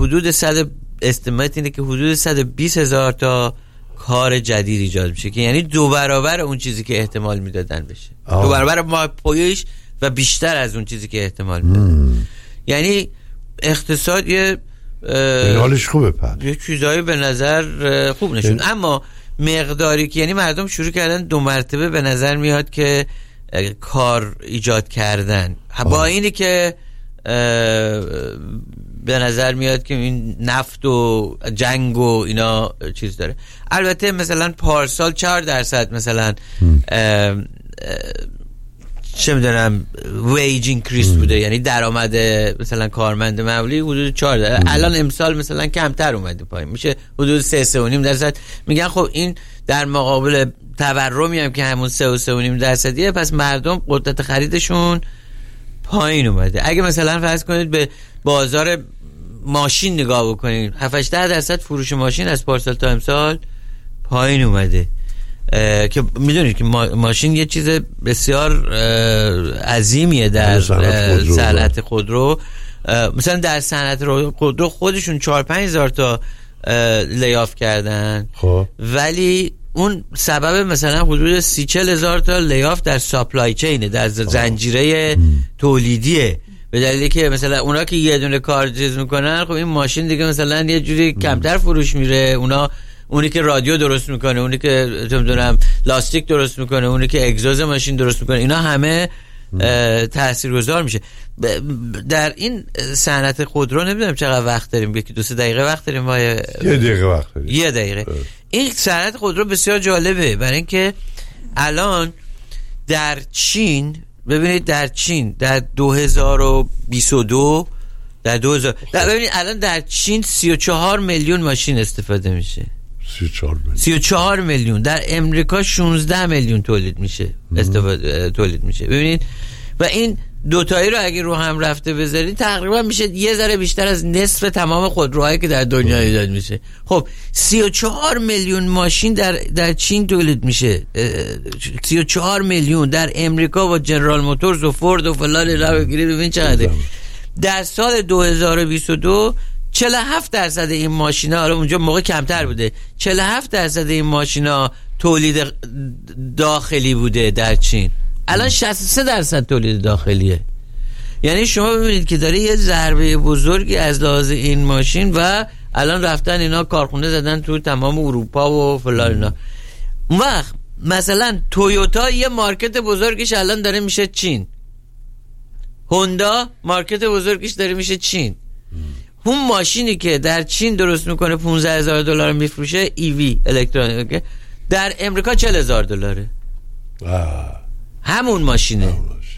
حدود استیمات اینه که حدود 120,000 تا کار جدید ایجاد میشه که یعنی 2 برابر اون چیزی که احتمال میدادن بشه. 2 برابر ما پایش و بیشتر از اون چیزی که احتمال میدادن. یعنی اقتصاد یه حالش خوبه یه چیزایی به نظر خوب نشون، اما مقداری که یعنی مردم شروع کردن 2 مرتبه به نظر میاد که کار ایجاد کردن با اینی که به نظر میاد که این نفت و جنگ و اینا چیز داره. البته مثلا پارسال 4% مثلا چه میدونم ویج اینکریس بوده، یعنی درآمد مثلا کارمند معمولی حدود 4%. الان امسال مثلا کمتر اومده پایین، میشه حدود 3.5%. میگن خب این در مقابل تورمی هم که همون 3.5%، پس مردم قدرت خریدشون پایین اومده. اگه مثلا فرض کنید به بازار ماشین نگاه بکنید، 7-8% فروش ماشین از پارسال تا امسال پایین اومده که میدونید که ماشین یه چیز بسیار عظیمیه در صنعت خودرو. مثلا در صنعت خودرو خودشون 4-5 هزار تا لیاف کردن، ولی اون سبب مثلا حدود 30-40 هزار تا لیاف در ساپلای چینه، در زنجیره تولیدیه، به دلیلی که مثلا اونا که یه دونه کار چیز میکنن، خب این ماشین دیگه مثلا یه جوری کمتر فروش میره. اونی که رادیو درست میکنه، اونی که نمیدونم لاستیک درست میکنه، اونی که اگزوز ماشین درست میکنه، اینا همه تاثیرگذار میشه. در این صنعت خودرو نمیدونم چقدر وقت داریم، 1-2 دقیقه وقت داریم. 1 دقیقه وقت داریم. 1 دقیقه. این صنعت خودرو بسیار جالبه، برای اینکه الان در چین، ببینید در چین در 2022 ببینید الان در چین 34 میلیون ماشین استفاده میشه. 34 میلیون. در امریکا 16 میلیون تولید میشه، تولید میشه. ببینید، و این دوتایی رو اگه رو هم رفته بذارید تقریبا میشه یه ذره بیشتر از نصف تمام خودروهایی که در دنیا ایجاد میشه. خب 34 میلیون ماشین در چین تولید میشه، 34 میلیون. در امریکا با جنرال موتورز و فورد و فلان رو بگیرید ببین چقدره. در سال 2022 47% این ماشینا، حالا اونجا موقع کمتر بوده، 47% این ماشینا تولید داخلی بوده در چین. الان 63% تولید داخلیه. یعنی شما ببینید که داره یه ضربه بزرگی از لحاظ این ماشین، و الان رفتن اینا کارخونه زدن تو تمام اروپا و فلان اینا. اون وقت مثلا تویوتا یه مارکت بزرگش الان داره میشه چین، هوندا مارکت بزرگش داره میشه چین. اون ماشینی که در چین درست میکنه $15,000 میفروشه، ایوی الکترونیک، در امریکا $40,000. همون ماشینه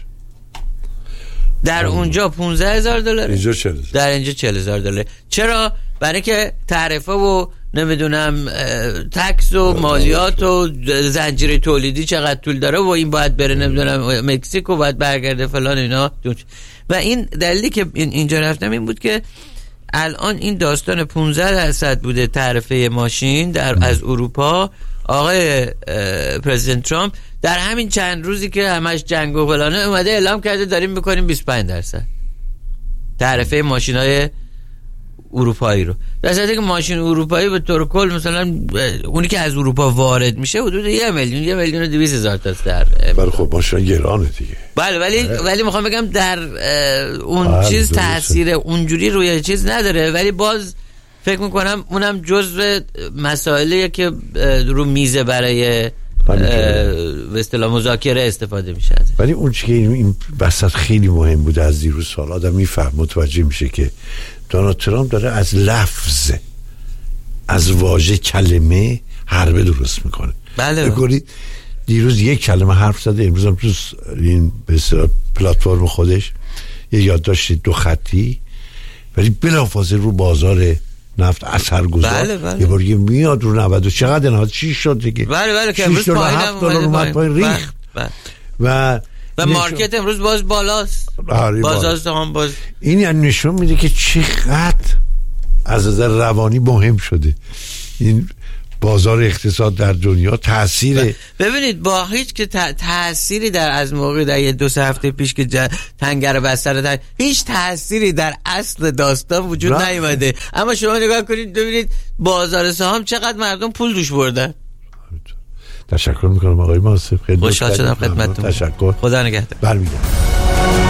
در اونجا $15,000، اینجا 40,000. در اینجا $40,000. چرا؟ برای که تعرفه و نمیدونم تکس و مالیات و زنجیره تولیدی چقدر طول داره، و این باید بره نمیدونم مکزیک و باید برگرده فلان اینا. و این دلیلی که اینجا رفتم این بود که الان این داستان 15% بوده تعرفه ماشین از اروپا. آقای پرزیدنت ترامپ در همین چند روزی که همش جنگ و فلانه اومده اعلام کرده داریم میکنیم 25% تعرفه ماشینای اروپایی رو. در صورتی که ماشین اروپایی به طور کل مثلا اونی که از اروپا وارد میشه حدود 1,200,000 تاست در. بله خب ماشین گرانه دیگه. بله ولی میخوام بگم در اون چیز تاثیر اونجوری روی چیز نداره، ولی باز فکر میکنم اونم جزو مسائلیه که رو میزه برای به اصطلاح مذاکره استفاده میشه. ولی اون چیزی که این وسط خیلی مهم بوده از دیروز سال آدم میفهم متوجه میشه که دونالد ترامپ داره از لفظ، از واژه، کلمه حربه درست میکنه. بله. بگوید دیروز یک کلمه حرف زده، امروز هم تو این به اصطلاح پلتفرم خودش یه یادداشت 2 خطی، ولی بلافاصله رو بازار نفت اثر گذار. بله. یه بار میاد رو 90 چقدر 96 شد دیگه. بله که امروز $7 اومد پایین ریخت. و مارکت امروز باز بالاست. بازار سهام باز. این یعنی نشون میده که چقدر از نظر روانی مهم شده این بازار اقتصاد در دنیا تاثیر ببینید با هیچ که تأثیری در از موقع در یه 2-3 هفته پیش که تنگر بستر هیچ تأثیری در اصل داستان وجود نیومده. اما شما نگاه کنید ببینید بازار سهام چقدر مردم پول دوش بردن. تشکر میکنم آقای ماسف، خیلی خوشحال شدم خدمتتون. تشکر. خدا نگهدار. برمیگردم.